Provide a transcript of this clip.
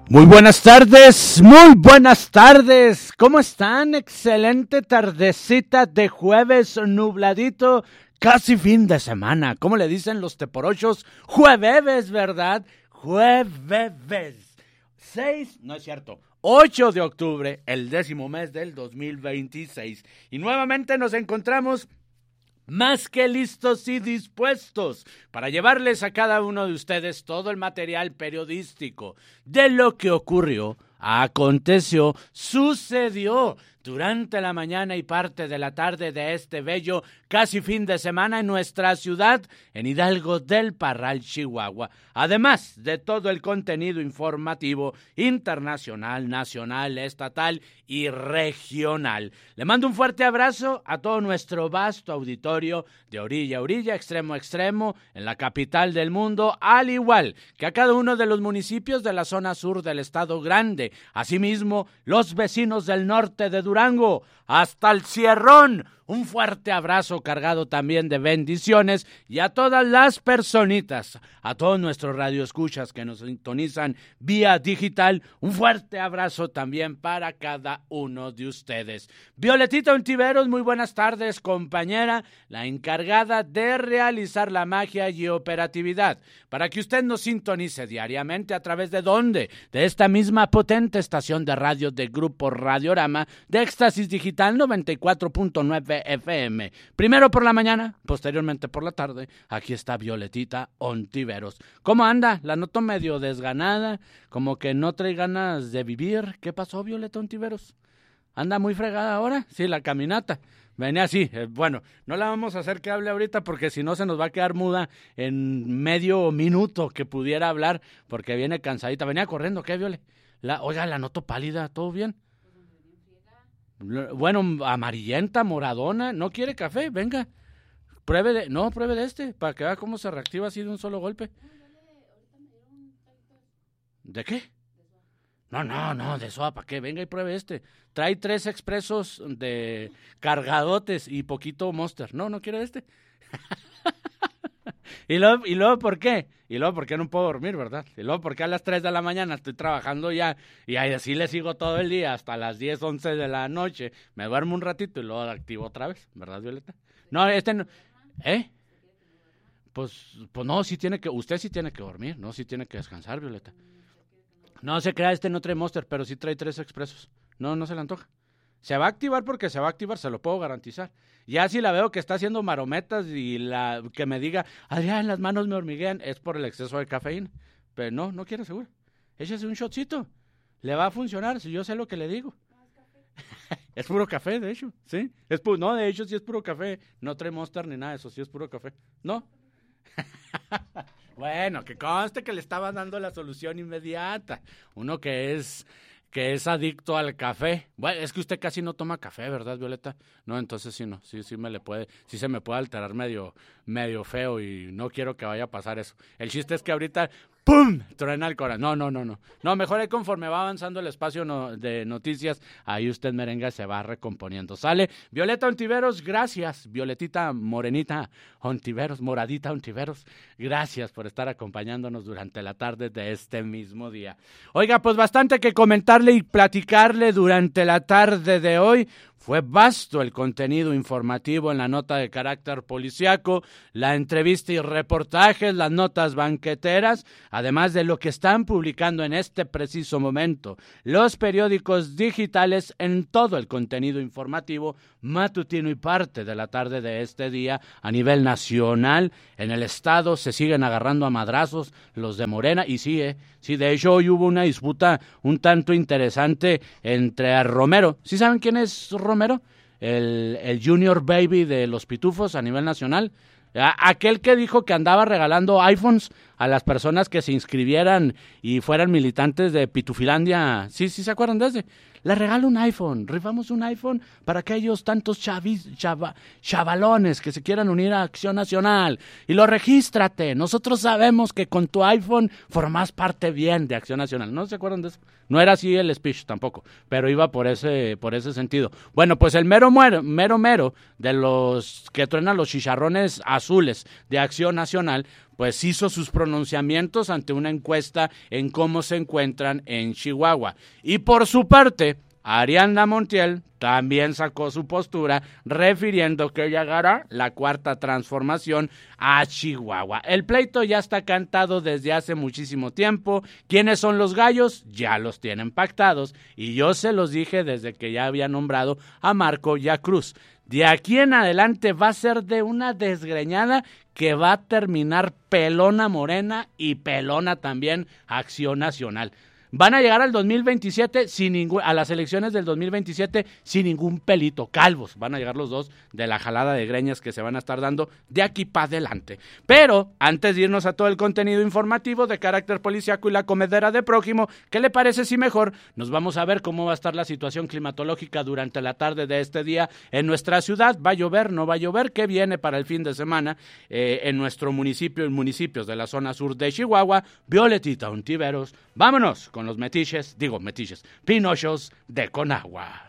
Muy buenas tardes, ¿cómo están? Excelente tardecita de jueves nubladito, casi fin de semana, ¿cómo le dicen los teporochos? Jueves, ¿verdad? Jueves, 8 de octubre, el 10º mes del 2026, y nuevamente nos encontramos más que listos y dispuestos para llevarles a cada uno de ustedes todo el material periodístico de lo que ocurrió, aconteció, sucedió durante la mañana y parte de la tarde de este bello casi fin de semana en nuestra ciudad, en Hidalgo del Parral, Chihuahua. Además de todo el contenido informativo internacional, nacional, estatal y regional. Le mando un fuerte abrazo a todo nuestro vasto auditorio de orilla a orilla, extremo a extremo, en la capital del mundo, al igual que a cada uno de los municipios de la zona sur del estado grande. Asimismo, los vecinos del norte de Durango, hasta el Cierrón. Un fuerte abrazo cargado también de bendiciones y a todas las personitas, a todos nuestros radioescuchas que nos sintonizan vía digital, un fuerte abrazo también para cada uno de ustedes. Violetita Ontiveros, muy buenas tardes, compañera, la encargada de realizar la magia y operatividad para que usted nos sintonice diariamente a través de ¿dónde? De esta misma potente estación de radio de Grupo Radiorama de Éxtasis Digital 94.9 FM. Primero por la mañana, posteriormente por la tarde. Aquí está Violetita Ontiveros. ¿Cómo anda? La noto medio desganada, como que no trae ganas de vivir. ¿Qué pasó, Violeta Ontiveros? ¿Anda muy fregada ahora? Sí, la caminata. Venía así, bueno, no la vamos a hacer que hable ahorita porque si no se nos va a quedar muda en medio minuto que pudiera hablar porque viene cansadita. Venía corriendo, ¿qué, Viole? Oiga, la noto pálida, ¿todo bien? Bueno, amarillenta, moradona, ¿no quiere café? Venga, pruebe de este, para que vea cómo se reactiva así de un solo golpe. ¿De qué? No, de soda, ¿para qué? Venga y pruebe este. Trae 3 expresos de cargadotes y poquito Monster. No quiere este. ¿Y luego por qué? Y luego porque no puedo dormir, ¿verdad? Y luego porque a las 3 de la mañana estoy trabajando ya y así le sigo todo el día hasta las 10, 11 de la noche. Me duermo un ratito y luego activo otra vez, ¿verdad, Violeta? No, no. Pues no, usted sí tiene que dormir, no, sí tiene que descansar, Violeta. No se crea, no trae Monster, pero sí trae 3 expresos. No se le antoja. Se va a activar porque se va a activar, se lo puedo garantizar. Ya si la veo que está haciendo marometas y que me diga, Adrián, las manos me hormiguean, es por el exceso de cafeína. Pero no quiere seguro. Échese un shotcito. Le va a funcionar, si yo sé lo que le digo. Es puro café, de hecho, ¿sí? No, de hecho sí es puro café. No trae Monster ni nada de eso, sí es puro café. ¿No? Bueno, que conste que le estaba dando la solución inmediata. Uno que es adicto al café. Bueno, es que usted casi no toma café, ¿verdad, Violeta? No, entonces sí no, sí se me puede alterar medio feo y no quiero que vaya a pasar eso. El chiste es que ahorita ¡pum! Truena el corazón. No, mejor ahí conforme va avanzando el espacio de noticias, ahí usted, merenga, se va recomponiendo. ¿Sale? Violeta Ontiveros, gracias. Violetita Morenita Ontiveros, Moradita Ontiveros, gracias por estar acompañándonos durante la tarde de este mismo día. Oiga, pues bastante que comentarle y platicarle durante la tarde de hoy. Fue vasto el contenido informativo en la nota de carácter policiaco, la entrevista y reportajes, las notas banqueteras, además de lo que están publicando en este preciso momento los periódicos digitales en todo el contenido informativo matutino y parte de la tarde de este día a nivel nacional. En el estado se siguen agarrando a madrazos los de Morena y sí, de hecho hoy hubo una disputa un tanto interesante entre Romero. ¿Sí saben quién es Romero? El Junior Baby de los Pitufos a nivel nacional. Aquel que dijo que andaba regalando iPhones a las personas que se inscribieran y fueran militantes de Pitufilandia. Sí, ¿se acuerdan de ese? Le regalo un iPhone, rifamos un iPhone para aquellos tantos chavalones que se quieran unir a Acción Nacional. Y lo regístrate, nosotros sabemos que con tu iPhone formas parte bien de Acción Nacional. ¿No se acuerdan de eso? No era así el speech tampoco, pero iba por ese sentido. Bueno, pues el mero de los que truenan los chicharrones azules de Acción Nacional, pues hizo sus pronunciamientos ante una encuesta en cómo se encuentran en Chihuahua. Y por su parte, Ariadna Montiel también sacó su postura refiriendo que llegará la cuarta transformación a Chihuahua. El pleito ya está cantado desde hace muchísimo tiempo. ¿Quiénes son los gallos? Ya los tienen pactados y yo se los dije desde que ya había nombrado a Marco y a Cruz. De aquí en adelante va a ser de una desgreñada que va a terminar pelona Morena y pelona también Acción Nacional. Van a llegar al 2027 a las elecciones del 2027 sin ningún pelito, calvos. Van a llegar los dos de la jalada de greñas que se van a estar dando de aquí para adelante. Pero antes de irnos a todo el contenido informativo de carácter policíaco y la comedera de prójimo, ¿qué le parece si mejor nos vamos a ver cómo va a estar la situación climatológica durante la tarde de este día en nuestra ciudad? ¿Va a llover? ¿No va a llover? ¿Qué viene para el fin de semana en nuestro municipio y municipios de la zona sur de Chihuahua? Violetita Ontiveros, vámonos con los metiches, pinochos de Conagua.